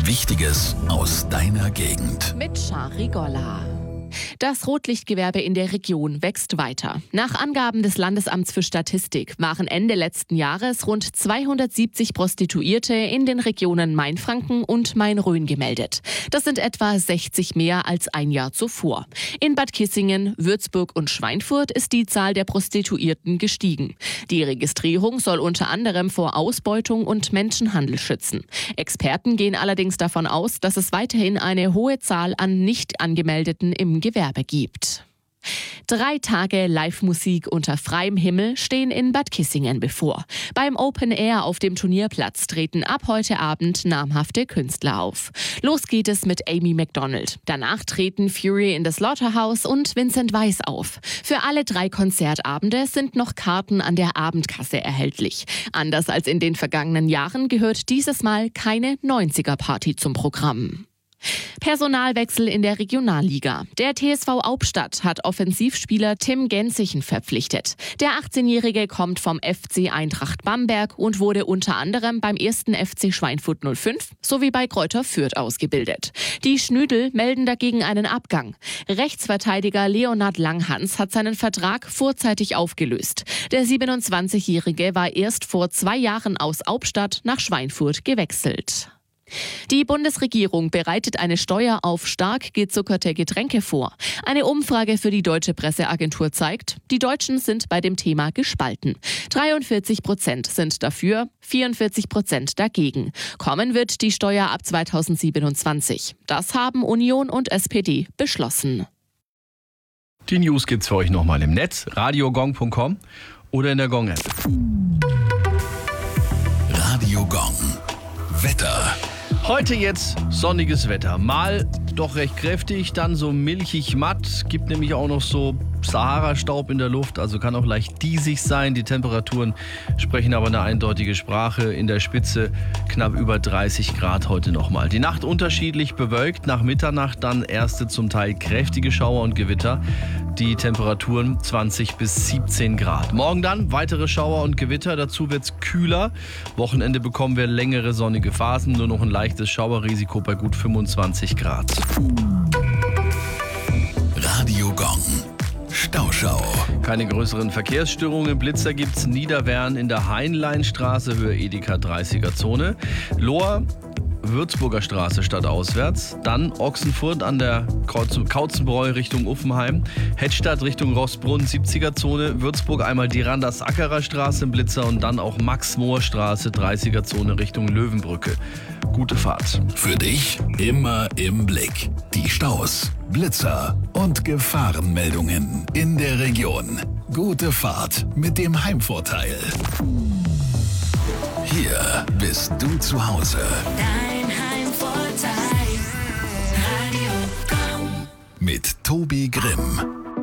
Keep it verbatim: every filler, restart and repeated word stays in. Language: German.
Wichtiges aus deiner Gegend. Mit Shari Golla. Das Rotlichtgewerbe in der Region wächst weiter. Nach Angaben des Landesamts für Statistik waren Ende letzten Jahres rund zweihundertsiebzig Prostituierte in den Regionen Mainfranken und Main-Rhön gemeldet. Das sind etwa sechzig mehr als ein Jahr zuvor. In Bad Kissingen, Würzburg und Schweinfurt ist die Zahl der Prostituierten gestiegen. Die Registrierung soll unter anderem vor Ausbeutung und Menschenhandel schützen. Experten gehen allerdings davon aus, dass es weiterhin eine hohe Zahl an nicht angemeldeten im Gewerbe gibt. Drei Tage Live-Musik unter freiem Himmel stehen in Bad Kissingen bevor. Beim Open Air auf dem Turnierplatz treten ab heute Abend namhafte Künstler auf. Los geht es mit Amy Macdonald. Danach treten Fury in the Slaughterhouse und Vincent Weiss auf. Für alle drei Konzertabende sind noch Karten an der Abendkasse erhältlich. Anders als in den vergangenen Jahren gehört dieses Mal keine neunziger-Party zum Programm. Personalwechsel in der Regionalliga. Der T S V Aubstadt hat Offensivspieler Tim Gensichen verpflichtet. Der achtzehnjährige kommt vom F C Eintracht Bamberg und wurde unter anderem beim ersten F C Schweinfurt null fünf sowie bei Greuther Fürth ausgebildet. Die Schnüdel melden dagegen einen Abgang. Rechtsverteidiger Leonhard Langhans hat seinen Vertrag vorzeitig aufgelöst. Der siebenundzwanzigjährige war erst vor zwei Jahren aus Aubstadt nach Schweinfurt gewechselt. Die Bundesregierung bereitet eine Steuer auf stark gezuckerte Getränke vor. Eine Umfrage für die Deutsche Presseagentur zeigt, die Deutschen sind bei dem Thema gespalten. dreiundvierzig Prozent sind dafür, vierundvierzig Prozent dagegen. Kommen wird die Steuer ab zweitausendsiebenundzwanzig. Das haben Union und S P D beschlossen. Die News gibt's für euch nochmal im Netz, radiogong punkt com oder in der Gong-App. Radio Gong. Wetter. Heute jetzt sonniges Wetter. Mal doch recht kräftig, dann so milchig matt. Gibt nämlich auch noch so Sahara-Staub in der Luft, also kann auch leicht diesig sein. Die Temperaturen sprechen aber eine eindeutige Sprache. In der Spitze knapp über dreißig Grad heute nochmal. Die Nacht unterschiedlich bewölkt, nach Mitternacht dann erste zum Teil kräftige Schauer und Gewitter. Die Temperaturen zwanzig bis siebzehn Grad. Morgen dann weitere Schauer und Gewitter, dazu wird's kühler. Wochenende bekommen wir längere sonnige Phasen, nur noch ein leichtes Schauerrisiko bei gut fünfundzwanzig Grad. Radio Gong. Stauschau. Keine größeren Verkehrsstörungen. Blitzer gibt's Niederwern in der Heinleinstraße, Höhe Edeka dreißiger Zone. Lohr, Würzburger Straße stadtauswärts, dann Ochsenfurt an der Kautzenbräu Richtung Uffenheim, Hettstadt Richtung Rossbrunn siebziger Zone, Würzburg einmal die Randers-Ackerer Straße im Blitzer und dann auch Max-Mohr-Straße dreißiger Zone Richtung Löwenbrücke. Gute Fahrt. Für dich immer im Blick. Die Staus, Blitzer und Gefahrenmeldungen in der Region. Gute Fahrt mit dem Heimvorteil. Hier bist du zu Hause. Dein Heimvorteil. Radio Gong. Mit Tobi Grimm.